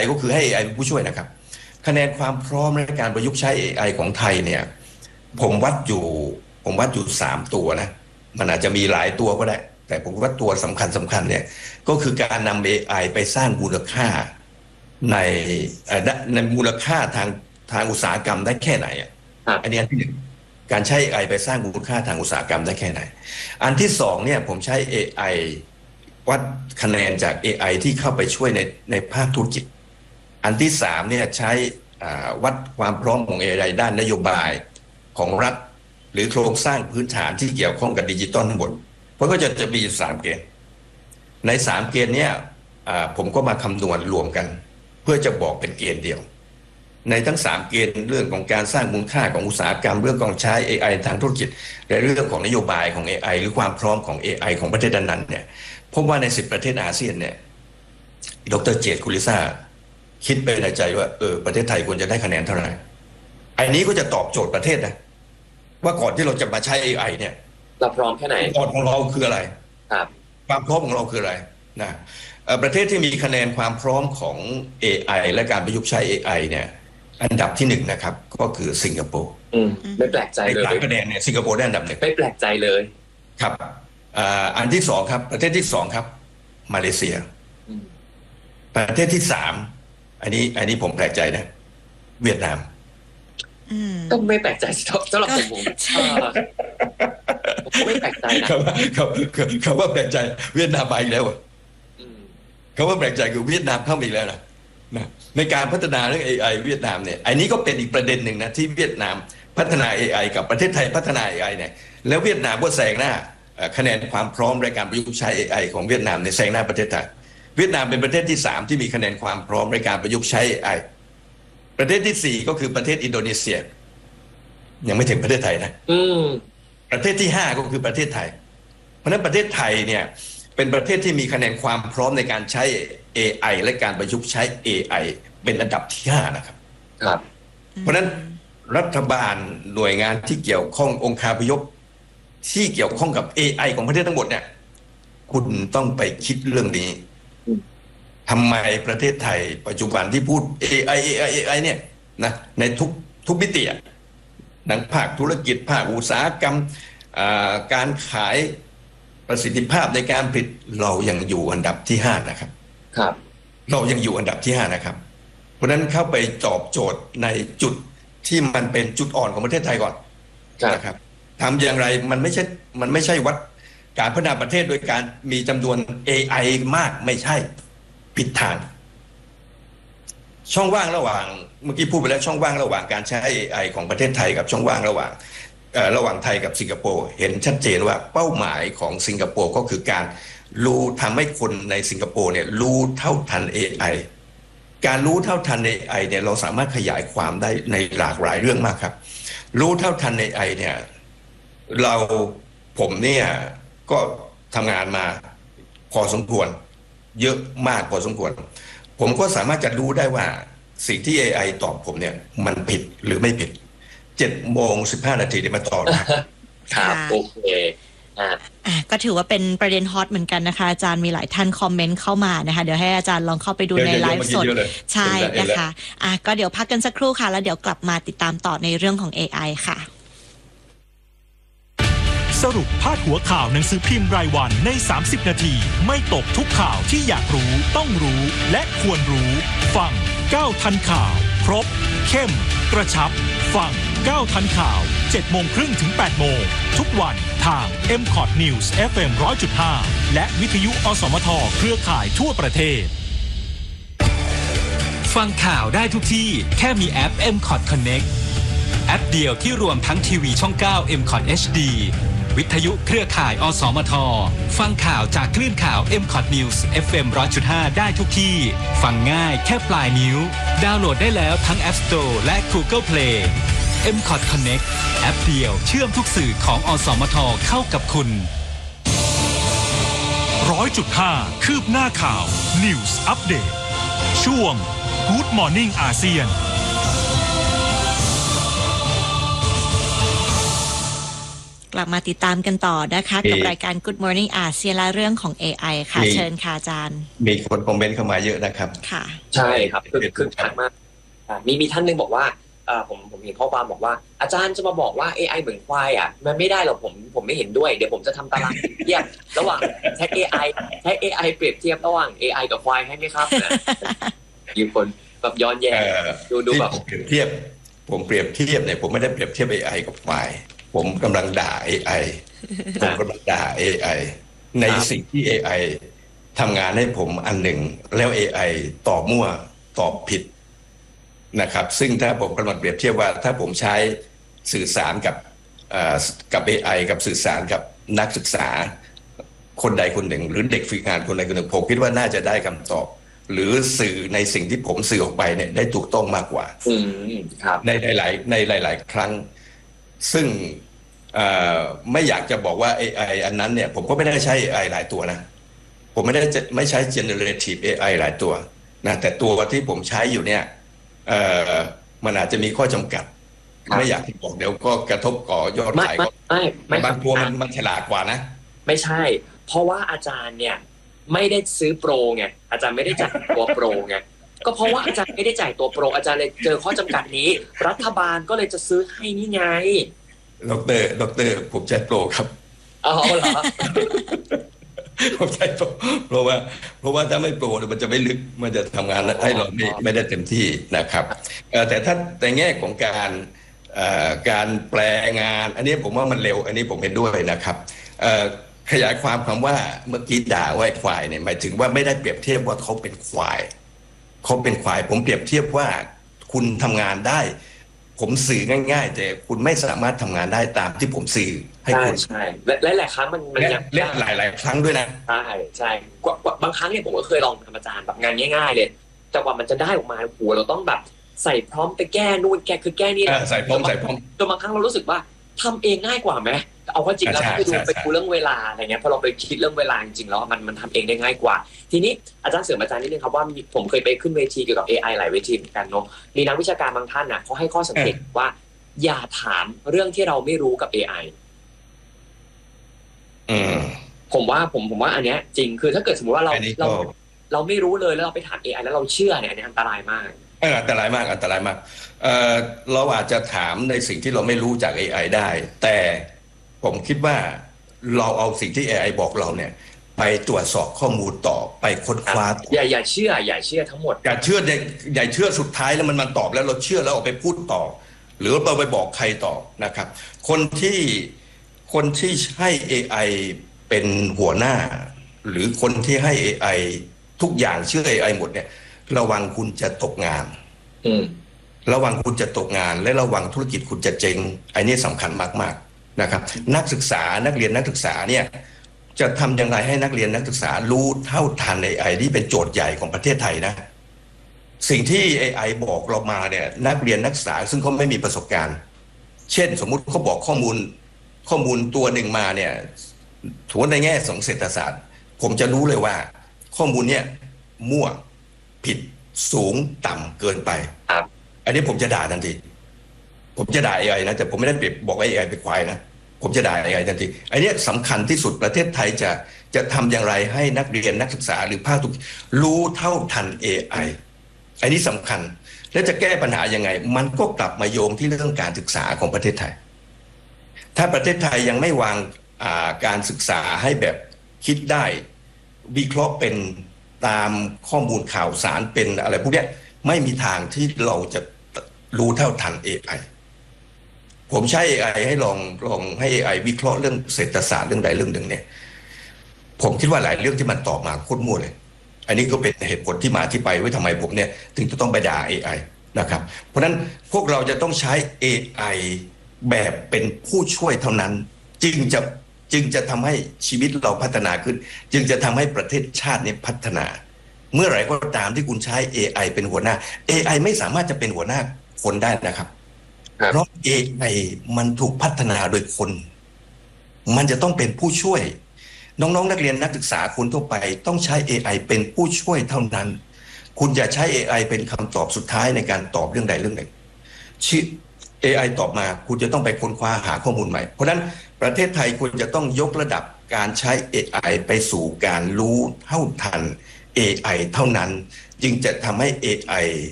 ก็คือให้ AI เป็นผู้ช่วยนะครับคะแนนความพร้อมในการประยุกต์ใช้ AI ของไทยเนี่ยผมวัดอยู่3ตัวนะมันอาจจะมีหลายตัวก็ได้แต่ผมว่าตัวสำคัญเนี่ยก็คือการนำ AI ไปสร้างมูลค่าในมูลค่าทางอุตสาหกรรมได้แค่ไหนอันนี้อันที่หนึ่งการใช้ AI ไปสร้างมูลค่าทางอุตสาหกรรมได้แค่ไหนอันที่สองเนี่ยผมใช้ AI วัดคะแนนจาก AI ที่เข้าไปช่วยในภาคธุรกิจอันที่สามเนี่ยใช้วัดความพร้อมของ AI ด้านนโยบายของรัฐหรือโครงสร้างพื้นฐานที่เกี่ยวข้องกับดิจิตอลทั้งหมดเพราะก็จะมี3เกณฑ์ใน3เกณฑ์เนี่ยผมก็มาคำนวณรวมกันเพื่อจะบอกเป็นเกณฑ์เดียวในทั้ง3เกณฑ์เรื่องของการสร้างมูลค่าของอุตสาหกรรมเรื่องของใช้ AI ทางธุรกิจและเรื่องของนโยบายของ AI หรือความพร้อมของ AI ของประเทศนั้นๆเนี่ยพบว่าใน10ประเทศอาเซียนเนี่ยดร.เจตคุลิซ่าคิดไปในใจว่าประเทศไทยควรจะได้คะแนนเท่าไหร่อันนี้ก็จะตอบโจทย์ประเทศนะว่าก่อนที่เราจะมาใช้ AI เนี่ยเราพร้อมแค่ไหนก่อนของเราคืออะไรครับความพร้อมของเราคืออะไรนะประเทศที่มีคะแนนความพร้อมของ AI และการประยุกต์ใช้ AI เนี่ยอันดับที่1นะครับก็คือสิงคโปร์ไม่แปลกใจเลยคะแนนเนี่ยสิงคโปร์ได้อันดับ1 ไม่แปลกใจเลยครับอันที่2ครับประเทศที่2ครับมาเลเซียประเทศที่3อันนี้ผมแปลกใจนะเวียดนามก็ไม่แปลกใจสำหรับผมไม่แปลกใจนะคำว่าแปลกใจเวียดนามไปอีกแล้วคำว่าแปลกใจคือเวียดนามเข้ามาอีกแล้วนะในการพัฒนาเรื่อง AI เวียดนามเนี่ยอันนี้ก็เป็นอีกประเด็นหนึ่งนะที่เวียดนามพัฒนา AI กับประเทศไทยพัฒนา AI เนี่ยแล้วเวียดนามก็แซงหน้าคะแนนความพร้อมในการประยุกต์ใช้ AI ของเวียดนามในแซงหน้าประเทศไทยเวียดนามเป็นประเทศที่3ที่มีคะแนนความพร้อมในการประยุกต์ใช้ AI ประเทศที่4ก็คือประเทศอินโดนีเซียยังไม่ถึงประเทศไทยนะประเทศที่5ก็คือประเทศไทยเพราะฉะนั้นประเทศไทยเนี่ยเป็นประเทศที่มีคะแนนความพร้อมในการใช้ AI และการประยุกต์ใช้ AI เป็นอันดับที่5นะครับครับเพราะฉะนั้นรัฐบาลหน่วยงานที่เกี่ยวข้ององค์คาพยพที่เกี่ยวข้องกับ AI ของประเทศทั้งหมดเนี่ยคุณต้องไปคิดเรื่องนี้ทำไมประเทศไทยปัจจุบันที่พูด AI เนี่ยนะในทุกมิติทั้งภาคธุรกิจภาคอุตสาหกรรมการขายประสิทธิภาพในการผลิตเรายังอยู่อันดับที่5นะครับครับเรายังอยู่อันดับที่5นะครับเพราะฉะนั้นเข้าไปตอบโจทย์ในจุดที่มันเป็นจุดอ่อนของประเทศไทยก่อนนะครับทำอย่างไรมันไม่ใช่วัดการพัฒนาประเทศโดยการมีจำนวน AI มากไม่ใช่ผิดทางช่องว่างระหว่างเมื่อกี้พูดไปแล้วช่องว่างระหว่างการใช้ AI ของประเทศไทยกับช่องว่างระหว่างไทยกับสิงคโปร์เห็นชัดเจนว่าเป้าหมายของสิงคโปร์ก็คือการรู้ทำให้คนในสิงคโปร์เนี่ยรู้เท่าทัน AI การรู้เท่าทัน AI เนี่ยเราสามารถขยายความได้ในหลากหลายเรื่องมากครับรู้เท่าทัน AI เนี่ยผมเนี่ยก็ทำงานมาพอสมควรเยอะมากพอสมควรผมก็สามารถจะรู้ได้ว่าสิ่งที่ AI ตอบผมเนี่ยมันผิดหรือไม่ผิด7:15 นาทีได้มาตอบครับโอเคก็ถือว่าเป็นประเด็นฮอตเหมือนกันนะคะอาจารย์มีหลายท่านคอมเมนต์เข้ามานะคะเดี๋ยวให้อาจารย์ลองเข้าไปดูในไลฟ์สดใช่นะคะก็เดี๋ยวพักกันสักครู่ค่ะแล้วเดี๋ยวกลับมาติดตามต่อในเรื่องของ AI ค่ะสรุปพาดหัวข่าวหนังสือพิมพ์รายวันใน30นาทีไม่ตกทุกข่าวที่อยากรู้ต้องรู้และควรรู้ฟัง9ทันข่าวครบเข้มกระชับฟัง9ทันข่าว 7:30 ถึง 8:00 นทุกวันทาง MCOT News FM 100.5 และวิทยุอสมทเครือข่ายทั่วประเทศฟังข่าวได้ทุกที่แค่มีแอป MCOT Connect แอปเดียวที่รวมทั้งทีวีช่อง9 MCOT HDวิทยุเครือข่ายอสมทฟังข่าวจากคลื่นข่าว MCOT News FM 100.5 ได้ทุกที่ฟังง่ายแค่ปลายนิ้วดาวน์โหลดได้แล้วทั้ง App Store และ Google Play MCOT Connect แอปเดียวเชื่อมทุกสื่อของอสมทเข้ากับคุณ 100.5 คืบหน้าข่าว News Update ช่วง Good Morning อาเซียนกลับมาติดตามกันต่อนะคะกับรายการ Good Morning อาเซียนและเรื่องของ AI ค่ะเชิญค่ะอาจารย์มีคนคอมเมนต์เข้ามาเยอะนะครับค่ะใช่ครับคือทักมากมีท่านนึงบอกว่าผมเห็นข้อความบอกว่าอาจารย์จะมาบอกว่า AI เหมือนควายมันไม่ได้หรอกผมไม่เห็นด้วยเดี๋ยวผมจะทำตารางเทียบระหว่างใช้ AI เปรียบเทียบระหว่าง AI กับควายให้ไหมครับมีคนแบบย้อนแย้งดูแบบผมเปรียบเทียบเนี่ยผมไม่ได้เปรียบเทียบ AI กับควายผมกำลังด่า AI ผมกำลังด่า AI ในสิ่งที่ AI ทำงานให้ผมอันหนึ่งแล้ว AI ตอบมั่วตอบผิดนะครับซึ่งถ้าผมกำลังเปรียบเทียบว่าถ้าผมใช้สื่อสารกับ AI กับสื่อสารกับนักศึกษาคนใดคนหนึ่งหรือเด็กฝึกงานคนใดคนหนึ่งผมคิดว่าน่าจะได้คำตอบหรือสื่อในสิ่งที่ผมสื่อออกไปเนี่ยได้ถูกต้องมากกว่าในหลายครั้งซึ่งไม่อยากจะบอกว่า AI อันนั้นเนี่ยผมก็ไม่ได้ใช้ AI หลายตัวนะผมไม่ใช้ generative AI หลายตัวนะแต่ตัวที่ผมใช้อยู่เนี่ยมันอาจจะมีข้อจำกัดไม่อยากที่บอกเดี๋ยวก็กระทบก่อยอดขายไม่บางตัวมันฉลาดกว่านะไม่ใช่เพราะว่าอาจารย์เนี่ยไม่ได้ซื้อโปรไงอาจารย์ไม่ได้จ่ายตัวโปรไงก็เพราะว่าอาจารย์ไม่ได้จ่ายตัวโปรอาจารย์เลยเจอข้อจำกัดนี้รัฐบาลก็เลยจะซื้อให้นี่ไงดรผมใช้โปรครับเหรอผมใช้โปรเพราะว่าถ้าไม่โปรมันจะไม่ลึกมันจะทำงานให้เราไม่ได้เต็มที่นะครับแต่ถ้าในแง่ของการแปลงานอันนี้ผมว่ามันเร็วอันนี้ผมเห็นด้วยนะครับขยายความคำว่าเมื่อกี้ด่าว่าควายเนี่ยหมายถึงว่าไม่ได้เปรียบเทียบว่าเขาเป็นควายผมเปรียบเทียบว่าคุณทำงานได้ผมสื่อง่ายๆแต่คุณไม่สามารถทำงานได้ตามที่ผมสื่อให้คุณใช่และหลายครั้งมันยังเล่นหลายครั้งด้วยนะใช่บางครั้งเนี่ยผมก็เคยลองทำอาจารย์แบบงานง่ายๆเลยแต่ว่ามันจะได้ออกมาโอ้โหเราต้องแบบใส่พร้อมไปแก้นู่นแก้นี่ใส่พร้อมจนบางครั้งเรารู้สึกว่าทำเองง่ายกว่าไหมเอาว่าจริงแล้วไปดูเรื่องเวลาอะไรเงี้ยพอเราไปคิดเรื่องเวลาจริงๆแล้วมันทำเองได้ง่ายกว่าทีนี้อาจารย์เสริมอาจารย์นิดนึงครับว่าผมเคยไปขึ้นเวทีเกี่ยวกับ AI หลายเวทีเหมือนกันเนาะมีนักวิชาการบางท่านเขาให้ข้อสังเกตว่าอย่าถามเรื่องที่เราไม่รู้กับ AI ผมว่าอันเนี้ยจริงคือถ้าเกิดสมมติว่าเราไม่รู้เลยแล้วเราไปถาม AI แล้วเราเชื่อเนี่ยอันนี้อันตรายมากอันตรายมากเราอาจจะถามในสิ่งที่เราไม่รู้จาก AI ได้แต่ผมคิดว่าเราเอาสิ่งที่ AI บอกเราเนี่ยไปตรวจสอบข้อมูลต่อไปค้นคว้าอย่าเชื่อทั้งหมดอย่าเชื่อสุดท้ายแล้วมันตอบแล้วเราเชื่อแล้วเอาไปพูดต่อหรือเราไปบอกใครต่อนะครับคนที่ให้ AI เป็นหัวหน้าหรือคนที่ให้ AI ทุกอย่างเชื่อ AI หมดเนี่ยระวังคุณจะตกงานระวังคุณจะตกงานและระวังธุรกิจคุณจะเจ๊งไอ้นี่สำคัญมากๆนะครับนักเรียนนักศึกษาเนี่ยจะทำอย่างไรให้นักเรียนนักศึกษารู้เท่าทัน AI ที่เป็นโจทย์ใหญ่ของประเทศไทยนะสิ่งที่ AI บอกเรามาเนี่ยนักเรียนนักศึกษาซึ่งเขาไม่มีประสบการณ์เช่นสมมุติเขาบอกข้อมูลตัวหนึ่งมาเนี่ยถือในแง่ของเศรษฐศาสตร์ผมจะรู้เลยว่าข้อมูลเนี่ยมั่วผิดสูงต่ำเกินไปอันนี้ผมจะด่าทันทีผมจะด่า AI นะแต่ผมไม่ได้บอกว่า AI เป็นควายนะผมจะด่า AI ทันทีอันนี้สำคัญที่สุดประเทศไทยจะทำอย่างไรให้นักเรียนนักศึกษาหรือภาคธุรกิจรู้เท่าทัน AI อันนี้สำคัญแล้วจะแก้ปัญหายังไงมันก็กลับมาโยงที่เรื่องการศึกษาของประเทศไทยถ้าประเทศไทยยังไม่วางการศึกษาให้แบบคิดได้วิเคราะห์เป็นตามข้อมูลข่าวสารเป็นอะไรพวกนี้ไม่มีทางที่เราจะรู้เท่าทัน AI ผมใช้ AI ให้ลองให้ AI วิเคราะห์เรื่องเศรษฐศาสตร์เรื่องใดเรื่องหนึ่งเนี่ยผมคิดว่าหลายเรื่องที่มันตอบมาโคตรมั่วเลยอันนี้ก็เป็นเหตุผลที่มาที่ไปว่าทำไมผมเนี่ยถึงจะต้องไปด่า AI นะครับเพราะฉะนั้นพวกเราจะต้องใช้ AI แบบเป็นผู้ช่วยเท่านั้นจึงจะทำให้ชีวิตเราพัฒนาขึ้นจึงจะทำให้ประเทศชาตินี้พัฒนาเมื่อไหร่ก็ตามที่คุณใช้ AI เป็นหัวหน้า AI ไม่สามารถจะเป็นหัวหน้าคนได้นะครับเพราะ AI มันถูกพัฒนาโดยคนมันจะต้องเป็นผู้ช่วยน้องๆนักเรียนนักศึกษาคนทั่วไปต้องใช้ AI เป็นผู้ช่วยเท่านั้นคุณอย่าใช้ AI เป็นคำตอบสุดท้ายในการตอบเรื่องใดเรื่องหนึ่ง AI ตอบมาคุณจะต้องไปค้นคว้าหาข้อมูลใหม่เพราะฉะนั้นประเทศไทยควรจะต้องยกระดับการใช้ AI ไปสู่การรู้เท่าทัน AI เท่านั้นจึงจะทำให้ AI